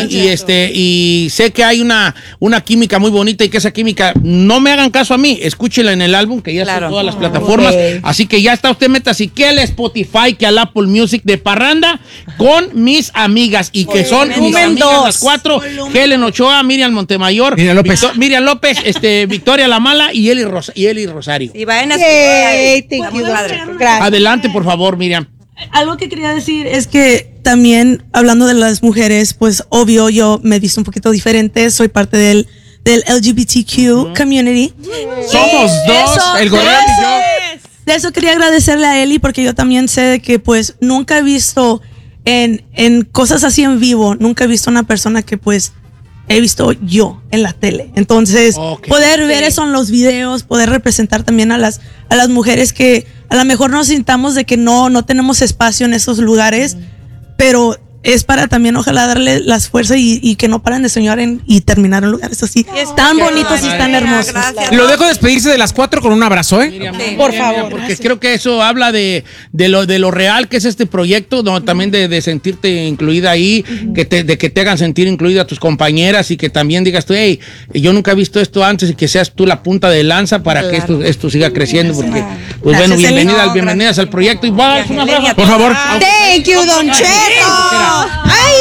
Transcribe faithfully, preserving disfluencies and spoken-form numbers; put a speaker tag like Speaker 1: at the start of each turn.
Speaker 1: Miriam, y este, y sé que hay una, una química muy bonita y que esa química, no me hagan caso a mí, escúchenla en el álbum, que ya claro. está en todas las plataformas. Okay. Así que ya está, usted meta así que al Spotify, que al Apple Music de Parranda con mis amigas, y que son mis amigas las cuatro, Helen Ochoa, Miriam Montemayor, Miriam López, Victor, Miriam López, este, Victoria Lamala y Eli, Ros y Eli Rosario.
Speaker 2: Y vayan a
Speaker 1: hey, Adelante, por favor, Miriam.
Speaker 3: Algo que quería decir es que también, hablando de las mujeres, pues obvio yo me he visto un poquito diferente, soy parte del, del L G B T Q uh-huh. community.
Speaker 4: Somos dos, eso, el gobierno y yo.
Speaker 3: De eso quería agradecerle a Eli, porque yo también sé de que pues nunca he visto en, en cosas así en vivo, nunca he visto una persona que pues he visto yo en la tele. Entonces, okay. poder ver eso en los videos, poder representar también a las, a las mujeres que a lo mejor nos sintamos de que no, no tenemos espacio en esos lugares, mm. pero es para también ojalá darle las fuerzas y, y que no paren de soñar en, y terminar en lugares así no, tan bonitos y tan hermosos.
Speaker 4: Gracias. Lo dejo despedirse de las cuatro con un abrazo, ¿eh?
Speaker 1: Miriam, sí. Por favor. Miriam, porque gracias. Creo que eso habla de, de, lo, de lo real que es este proyecto, ¿no? También de, de sentirte incluida ahí, uh-huh. que te, de que te hagan sentir incluida a tus compañeras y que también digas tú, hey, yo nunca he visto esto antes, y que seas tú la punta de lanza para claro. que esto, esto siga creciendo. Porque, pues gracias, bueno, bienvenida, no, bienvenidas al proyecto. Y va, un abrazo.
Speaker 4: Por favor.
Speaker 2: Thank you, Don Cheto. Ay.